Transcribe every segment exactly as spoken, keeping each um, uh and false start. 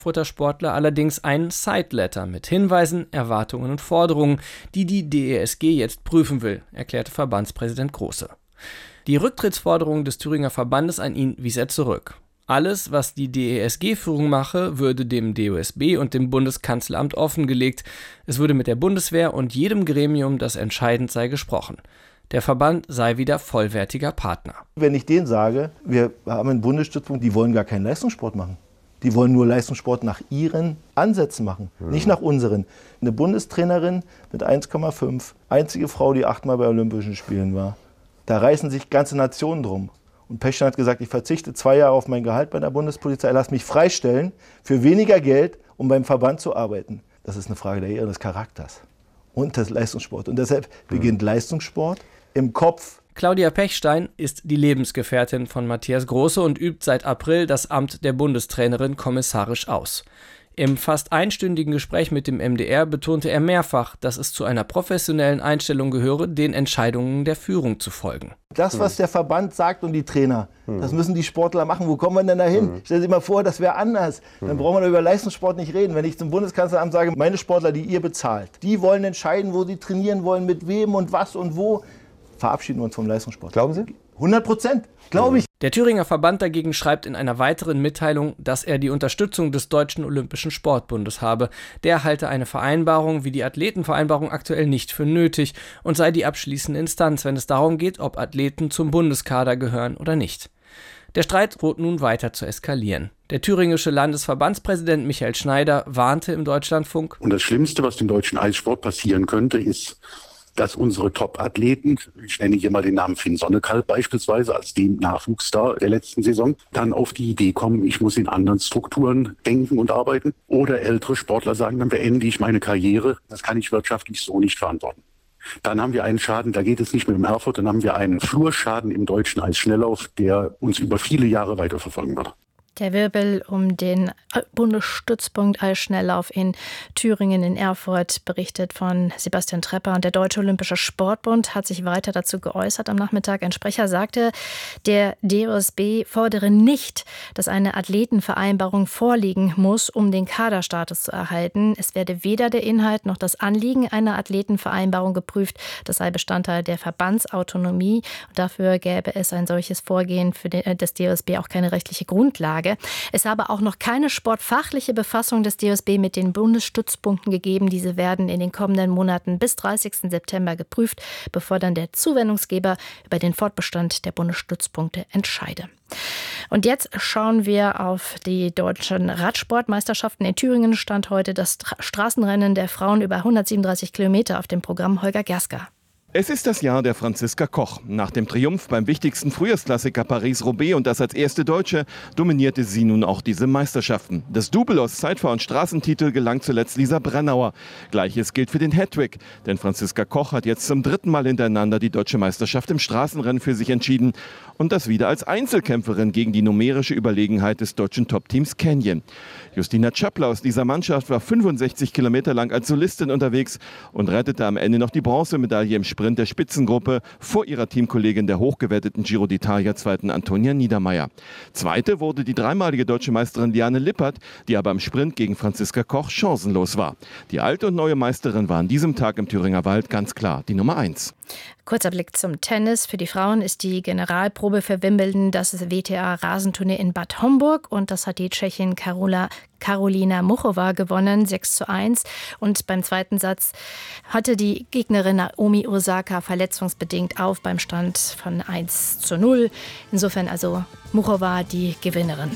Frankfurter-Sportler allerdings ein Side-Letter mit Hinweisen, Erwartungen und Forderungen, die die D E S G jetzt prüfen will, erklärte Verbandspräsident Große. Die Rücktrittsforderung des Thüringer Verbandes an ihn wies er zurück. Alles, was die D E S G-Führung mache, würde dem D O S B und dem Bundeskanzleramt offengelegt. Es würde mit der Bundeswehr und jedem Gremium, das entscheidend sei, gesprochen. Der Verband sei wieder vollwertiger Partner. Wenn ich denen sage, wir haben einen Bundesstützpunkt, die wollen gar keinen Leistungssport machen. Die wollen nur Leistungssport nach ihren Ansätzen machen, mhm. nicht nach unseren. Eine Bundestrainerin mit eins Komma fünf, einzige Frau, die achtmal bei Olympischen Spielen war. Da reißen sich ganze Nationen drum. Und Pechstein hat gesagt, ich verzichte zwei Jahre auf mein Gehalt bei der Bundespolizei, lass mich freistellen für weniger Geld, um beim Verband zu arbeiten. Das ist eine Frage der Ehre, des Charakters und des Leistungssports. Und deshalb mhm. beginnt Leistungssport im Kopf. Claudia Pechstein ist die Lebensgefährtin von Matthias Große und übt seit April das Amt der Bundestrainerin kommissarisch aus. Im fast einstündigen Gespräch mit dem M D R betonte er mehrfach, dass es zu einer professionellen Einstellung gehöre, den Entscheidungen der Führung zu folgen. Das, was der Verband sagt und die Trainer, hm. das müssen die Sportler machen. Wo kommen wir denn da hin? Hm. Stellen Sie sich mal vor, das wäre anders. Dann hm. brauchen wir über Leistungssport nicht reden. Wenn ich zum Bundeskanzleramt sage, meine Sportler, die ihr bezahlt, die wollen entscheiden, wo sie trainieren wollen, mit wem und was und wo. Verabschieden wir uns vom Leistungssport. Glauben Sie? hundert Prozent, glaube ich. Der Thüringer Verband dagegen schreibt in einer weiteren Mitteilung, dass er die Unterstützung des Deutschen Olympischen Sportbundes habe. Der halte eine Vereinbarung wie die Athletenvereinbarung aktuell nicht für nötig und sei die abschließende Instanz, wenn es darum geht, ob Athleten zum Bundeskader gehören oder nicht. Der Streit droht nun weiter zu eskalieren. Der thüringische Landesverbandspräsident Michael Schneider warnte im Deutschlandfunk: Und das Schlimmste, was dem deutschen Eissport passieren könnte, ist, dass unsere Top-Athleten, ich nenne hier mal den Namen Finn Sonnekalb beispielsweise als den Nachwuchsstar der letzten Saison, dann auf die Idee kommen, ich muss in anderen Strukturen denken und arbeiten. Oder ältere Sportler sagen, dann beende ich meine Karriere, das kann ich wirtschaftlich so nicht verantworten. Dann haben wir einen Schaden, da geht es nicht mehr um Erfurt, dann haben wir einen Flurschaden im deutschen Eisschnelllauf, der uns über viele Jahre weiterverfolgen wird. Der Wirbel um den Bundesstützpunkt Eisschnelllauf in Thüringen in Erfurt, berichtet von Sebastian Trepper. Und der Deutsche Olympische Sportbund hat sich weiter dazu geäußert am Nachmittag. Ein Sprecher sagte, der D O S B fordere nicht, dass eine Athletenvereinbarung vorliegen muss, um den Kaderstatus zu erhalten. Es werde weder der Inhalt noch das Anliegen einer Athletenvereinbarung geprüft. Das sei Bestandteil der Verbandsautonomie. Und dafür gäbe es ein solches Vorgehen für das D O S B auch keine rechtliche Grundlage. Es habe auch noch keine sportfachliche Befassung des D O S B mit den Bundesstützpunkten gegeben. Diese werden in den kommenden Monaten bis dreißigsten September geprüft, bevor dann der Zuwendungsgeber über den Fortbestand der Bundesstützpunkte entscheide. Und jetzt schauen wir auf die deutschen Radsportmeisterschaften. In Thüringen stand heute das Straßenrennen der Frauen über hundertsiebenunddreißig Kilometer auf dem Programm. Holger Gerska. Es ist das Jahr der Franziska Koch. Nach dem Triumph beim wichtigsten Frühjahrsklassiker Paris-Roubaix und das als erste Deutsche, dominierte sie nun auch diese Meisterschaften. Das Double aus Zeitfahr- und Straßentitel gelang zuletzt Lisa Brennauer. Gleiches gilt für den Hattrick, denn Franziska Koch hat jetzt zum dritten Mal hintereinander die deutsche Meisterschaft im Straßenrennen für sich entschieden. Und das wieder als Einzelkämpferin gegen die numerische Überlegenheit des deutschen Top-Teams Canyon. Justina Czapla aus dieser Mannschaft war fünfundsechzig Kilometer lang als Solistin unterwegs und rettete am Ende noch die Bronzemedaille im Sprint der Spitzengruppe vor ihrer Teamkollegin der hochgewerteten Giro d'Italia-Zweiten Antonia Niedermeier. Zweite wurde die dreimalige deutsche Meisterin Liane Lippert, die aber im Sprint gegen Franziska Koch chancenlos war. Die alte und neue Meisterin war an diesem Tag im Thüringer Wald ganz klar die Nummer eins. Kurzer Blick zum Tennis. Für die Frauen ist die Generalprobe für Wimbledon das W T A-Rasenturnier in Bad Homburg. Und das hat die Tschechin Karola, Karolina Muchova gewonnen, sechs zu eins. Und beim zweiten Satz hatte die Gegnerin Naomi Osaka verletzungsbedingt auf beim Stand von eins zu null. Insofern also Muchova die Gewinnerin.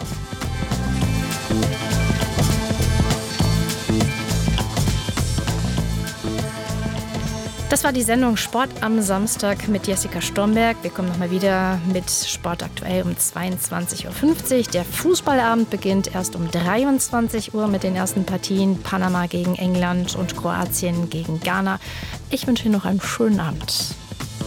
Das war die Sendung Sport am Samstag mit Jessica Stromberg. Wir kommen nochmal wieder mit Sport aktuell um zweiundzwanzig Uhr fünfzig. Der Fußballabend beginnt erst um dreiundzwanzig Uhr mit den ersten Partien. Panama gegen England und Kroatien gegen Ghana. Ich wünsche Ihnen noch einen schönen Abend.